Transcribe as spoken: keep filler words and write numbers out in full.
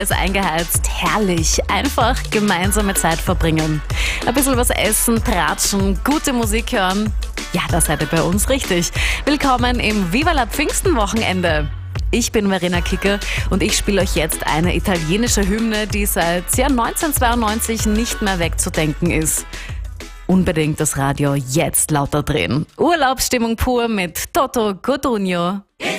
Ist eingeheizt, herrlich, einfach gemeinsame Zeit verbringen. Ein bisschen was essen, tratschen, gute Musik hören. Ja, da seid ihr bei uns richtig. Willkommen im Viva la Pfingsten-Wochenende. Ich bin Verena Kicker und ich spiele euch jetzt eine italienische Hymne, die seit Jahr neunzehnhundertzweiundneunzig nicht mehr wegzudenken ist. Unbedingt das Radio jetzt lauter drehen. Urlaubsstimmung pur mit Toto Codugno.